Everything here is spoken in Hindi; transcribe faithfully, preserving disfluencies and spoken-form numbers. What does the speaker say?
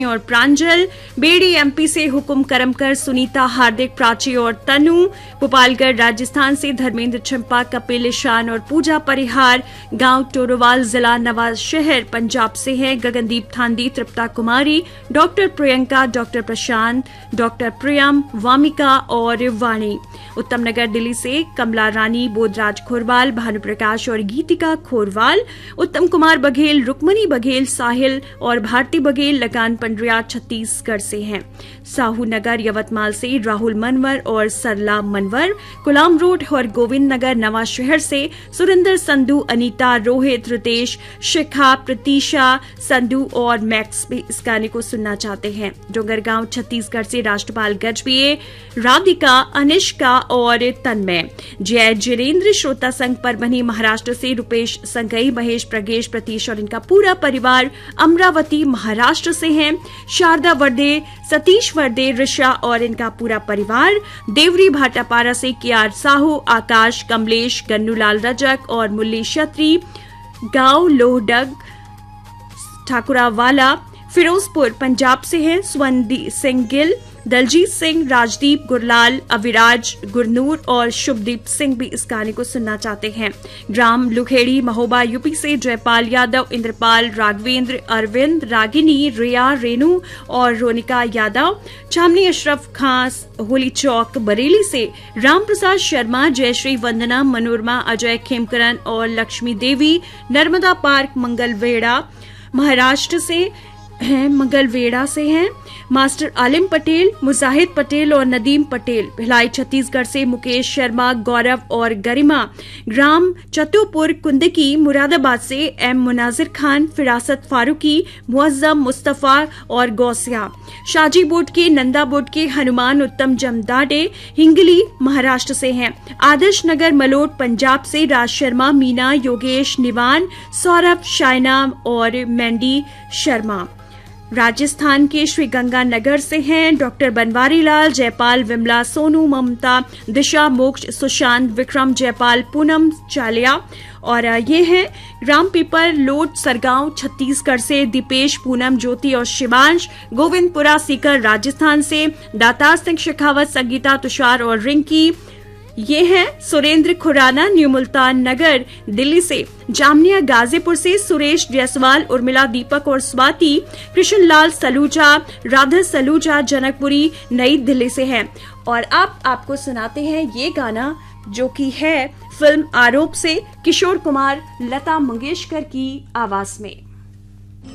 और प्रांजल, बेड़ी एमपी से हुकुम करमकर, सुनीता, हार्दिक, प्राची और तनु, गोपालगढ़ राजस्थान से धर्मेंद्र, चंपा, कपिल, ईशान और पूजा परिहार, गांव टोरोवाल, जिला नवाज शहर पंजाब से हैं गगनदीप थांदी, तृप्ता कुमारी, डॉक्टर प्रियंका, डॉक्टर प्रशांत, डॉक्टर प्रियम, वामिका और वाणी। उत्तम नगर दिल्ली से कमला रानी, बोधराज खोरवाल, भानुप्रकाश और गीतिका खोरवाल, उत्तम कुमार बघेल, रुक्मणी बघेल, साहिल और भारती बघेल लगान पंड्रिया छत्तीसगढ़ से हैं। साहू नगर यवतमाल से राहुल मनवर और सरला मनवर, गुलाम रोड और गोविंद नगर नवा शहर से सुरेंद्र संधू, अनीता, रोहित, रितेश, शिखा, प्रतीशा, संधू और मैक्स भी इस गाने को सुनना चाहते हैं। डोंगरगांव छत्तीसगढ़ से राष्ट्रपाल गजबीए, राधिका, अनिष्का और तन्मय। जय जिनेन्द्र श्रोता संघ परभनी महाराष्ट्र से रुपेश संगई, महेश, प्रगेश, प्रतीश और इनका पूरा परिवार अमरावती महाराष्ट्र से हैं। शारदा वर्दे, सतीश वर्दे, ऋषा और इनका पूरा परिवार देवरी भाटापारा से कियार साहू, आकाश, कमलेश, गन्नूलाल रजक और मुल्ली क्षत्री, गांव लोहडग ठाकुरावाला फिरोजपुर पंजाब से हैं। स्वंदी सिंह गिल, दलजीत सिंह, राजदीप, गुरलाल, अविराज, गुरनूर और शुभदीप सिंह भी इस गाने को सुनना चाहते हैं। ग्राम लुखेड़ी महोबा यूपी से जयपाल यादव, इंद्रपाल, राघवेंद्र, अरविंद, रागिनी, रिया, रेनू और रोनिका यादव। छामनी अशरफ खां, होली चौक बरेली से राम प्रसाद शर्मा, जयश्री, वंदना, मनोरमा, अजय खेमकरन और लक्ष्मी देवी। नर्मदा पार्क मंगलवेड़ा महाराष्ट्र से हैं, मंगलवेड़ा से हैं मास्टर आलिम पटेल, मुजाहिद पटेल और नदीम पटेल। भिलाई छत्तीसगढ़ से मुकेश शर्मा, गौरव और गरिमा। ग्राम चतुपुर कुंदकी मुरादाबाद से एम मुनाजिर खान, फिरासत फारूकी, मुअज्जम, मुस्तफा और गौसिया। शाजी बोट के, नंदा बोट के हनुमान, उत्तम जमदाडे हिंगली महाराष्ट्र से हैं। आदर्श नगर मलोट पंजाब से राज शर्मा, मीना, योगेश, निवान, सौरभ, शायना और मैंडी शर्मा। राजस्थान के श्री गंगानगर से हैं डॉक्टर बनवारी लाल, जयपाल, विमला, सोनू, ममता, दिशा, मोक्ष, सुशांत, विक्रम, जयपाल, पूनम, चालिया और ये हैं राम पीपर लोट सरगांव छत्तीसगढ़ से दीपेश, पूनम, ज्योति और शिवांश। गोविंदपुरा सीकर राजस्थान से दातार सिंह शेखावत, संगीता, तुषार और रिंकी। ये हैं सुरेंद्र खुराना, न्यू मुल्तान नगर दिल्ली से। जामनिया गाजीपुर से सुरेश जायसवाल, उर्मिला, दीपक और स्वाति। कृष्णलाल सलूजा, राधा सलूजा जनकपुरी नई दिल्ली से हैं। और अब आपको सुनाते हैं ये गाना जो कि है फिल्म आरोप से, किशोर कुमार, लता मंगेशकर की आवाज में।